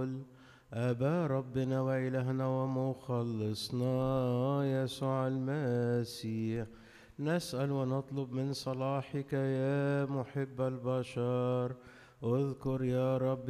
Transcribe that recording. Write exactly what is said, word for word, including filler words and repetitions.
أبا ربنا وإلهنا ومخلصنا يسوع المسيح، نسأل ونطلب من صلاحك يا محب البشر. اذكر يا رب